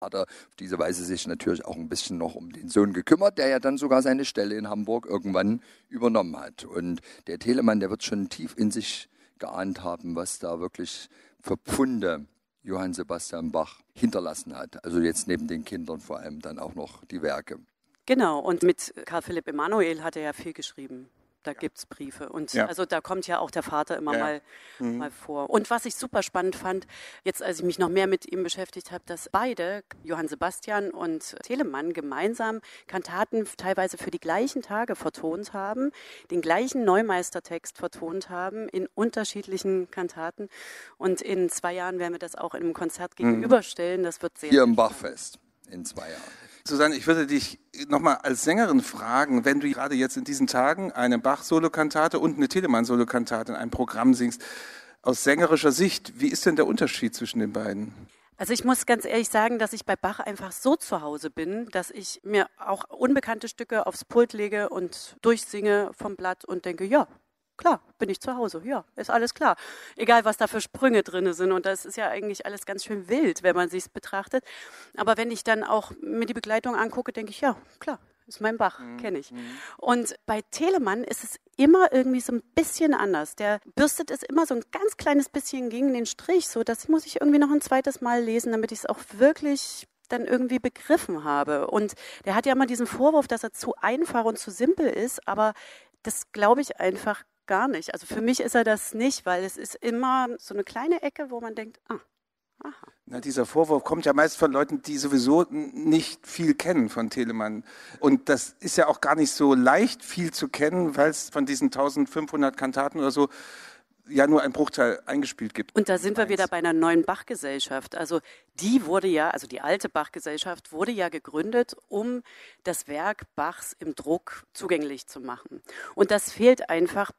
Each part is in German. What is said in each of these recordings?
Hat er auf diese Weise sich natürlich auch ein bisschen noch um den Sohn gekümmert, der ja dann sogar seine Stelle in Hamburg irgendwann übernommen hat. Und der Telemann, der wird schon tief in sich geahnt haben, was da wirklich für Pfunde Johann Sebastian Bach hinterlassen hat. Also jetzt neben den Kindern vor allem dann auch noch die Werke. Genau, und mit Karl Philipp Emanuel hat er ja viel geschrieben. Da gibt es Briefe. Und also da kommt ja auch der Vater immer mal vor. Und was ich super spannend fand, jetzt als ich mich noch mehr mit ihm beschäftigt habe, dass beide, Johann Sebastian und Telemann, gemeinsam Kantaten teilweise für die gleichen Tage vertont haben, den gleichen Neumeistertext vertont haben in unterschiedlichen Kantaten. Und in 2 Jahren werden wir das auch in einem Konzert gegenüberstellen. Das wird sehr hier im Bachfest in 2 Jahren. Susanne, ich würde dich nochmal als Sängerin fragen, wenn du gerade jetzt in diesen Tagen eine Bach-Solokantate und eine Telemann-Solokantate in einem Programm singst, aus sängerischer Sicht, wie ist denn der Unterschied zwischen den beiden? Also ich muss ganz ehrlich sagen, dass ich bei Bach einfach so zu Hause bin, dass ich mir auch unbekannte Stücke aufs Pult lege und durchsinge vom Blatt und denke, ja, klar, bin ich zu Hause, ja, ist alles klar. Egal, was da für Sprünge drin sind und das ist ja eigentlich alles ganz schön wild, wenn man sich betrachtet. Aber wenn ich dann auch mir die Begleitung angucke, denke ich, ja, klar, ist mein Bach, kenne ich. Und bei Telemann ist es immer irgendwie so ein bisschen anders. Der bürstet es immer so ein ganz kleines bisschen gegen den Strich, so das muss ich irgendwie noch ein zweites Mal lesen, damit ich es auch wirklich dann irgendwie begriffen habe. Und der hat ja immer diesen Vorwurf, dass er zu einfach und zu simpel ist, aber das glaube ich einfach gar nicht. Also für mich ist er das nicht, weil es ist immer so eine kleine Ecke, wo man denkt, aha. Na, dieser Vorwurf kommt ja meist von Leuten, die sowieso nicht viel kennen von Telemann. Und das ist ja auch gar nicht so leicht, viel zu kennen, weil es von diesen 1500 Kantaten oder so ja nur ein Bruchteil eingespielt gibt. Und da sind wir wieder bei einer neuen Bachgesellschaft. Also die alte Bachgesellschaft wurde ja gegründet, um das Werk Bachs im Druck zugänglich zu machen. Und das fehlt einfach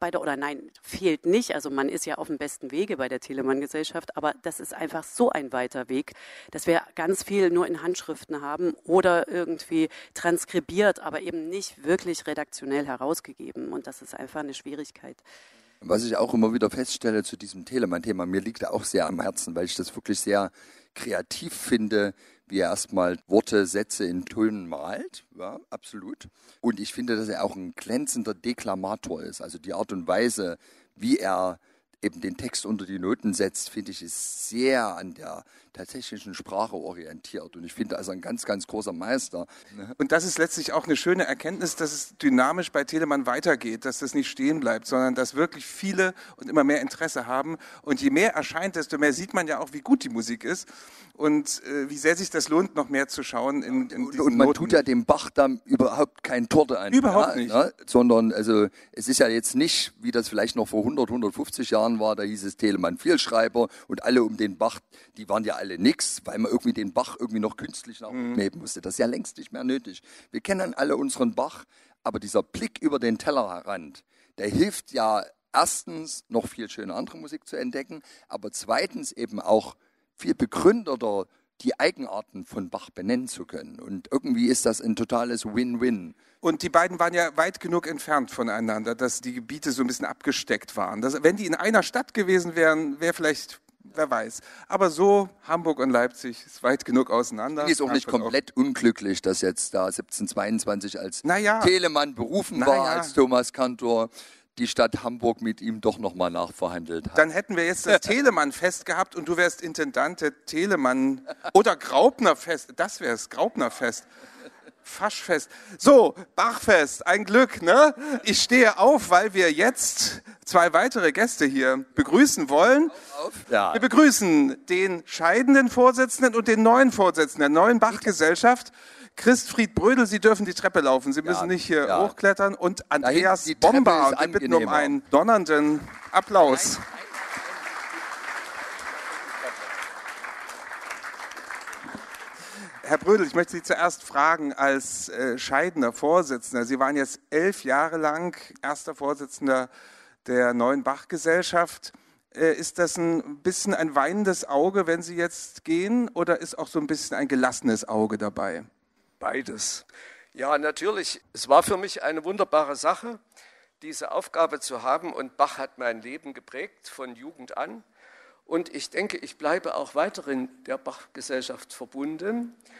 fehlt nicht. Also man ist ja auf dem besten Wege bei der Telemann-Gesellschaft, aber das ist einfach so ein weiter Weg, dass wir ganz viel nur in Handschriften haben oder irgendwie transkribiert, aber eben nicht wirklich redaktionell herausgegeben. Und das ist einfach eine Schwierigkeit. Was ich auch immer wieder feststelle zu diesem Telemann-Thema, mir liegt auch sehr am Herzen, weil ich das wirklich sehr kreativ finde, wie er erstmal Worte, Sätze in Tönen malt, ja, absolut. Und ich finde, dass er auch ein glänzender Deklamator ist, also die Art und Weise, wie er eben den Text unter die Noten setzt, finde ich, ist sehr an der tatsächlichen Sprache orientiert. Und ich finde, also ein ganz, ganz großer Meister. Und das ist letztlich auch eine schöne Erkenntnis, dass es dynamisch bei Telemann weitergeht, dass das nicht stehen bleibt, sondern dass wirklich viele und immer mehr Interesse haben. Und je mehr erscheint, desto mehr sieht man ja auch, wie gut die Musik ist und wie sehr sich das lohnt, noch mehr zu schauen. Und man tut ja dem Bach dann überhaupt keine Torte an. Überhaupt nicht. Ne? Sondern also es ist ja jetzt nicht, wie das vielleicht noch vor 100, 150 Jahren war, da hieß es Telemann Vielschreiber und alle um den Bach, die waren ja alle nix, weil man irgendwie den Bach irgendwie noch künstlich nach oben heben musste. Das ist ja längst nicht mehr nötig. Wir kennen alle unseren Bach, aber dieser Blick über den Tellerrand, der hilft ja erstens noch viel schöne andere Musik zu entdecken, aber zweitens eben auch viel begründeter die Eigenarten von Bach benennen zu können. Und irgendwie ist das ein totales Win-Win. Und die beiden waren ja weit genug entfernt voneinander, dass die Gebiete so ein bisschen abgesteckt waren. Wenn die in einer Stadt gewesen wären, wäre vielleicht, wer weiß. Aber so, Hamburg und Leipzig ist weit genug auseinander. Ist auch nicht komplett unglücklich, dass jetzt da 1722 als Telemann berufen war, als Thomas Kantor, die Stadt Hamburg mit ihm doch nochmal nachverhandelt hat. Dann hätten wir jetzt das Telemann-Fest gehabt und du wärst Intendant der Telemann oder Graupner-Fest. Das wäre es, Graupner-Fest. Faschfest. So, Bachfest, ein Glück, ne? Ich stehe auf, weil wir jetzt 2 weitere Gäste hier begrüßen wollen. Ja. Wir begrüßen den scheidenden Vorsitzenden und den neuen Vorsitzenden der neuen Bachgesellschaft. Christfried Brödel, Sie dürfen die Treppe laufen, Sie müssen nicht hier hochklettern. Und Andreas Bomba, wir bitten um einen donnernden Applaus. Herr Brödel, ich möchte Sie zuerst fragen, als scheidender Vorsitzender, Sie waren jetzt 11 Jahre lang erster Vorsitzender der neuen Bachgesellschaft. Ist das ein bisschen ein weinendes Auge, wenn Sie jetzt gehen, oder ist auch so ein bisschen ein gelassenes Auge dabei? Beides. Ja, natürlich. Es war für mich eine wunderbare Sache, diese Aufgabe zu haben. Und Bach hat mein Leben geprägt von Jugend an. Und ich denke, ich bleibe auch weiterhin der Bach-Gesellschaft verbunden.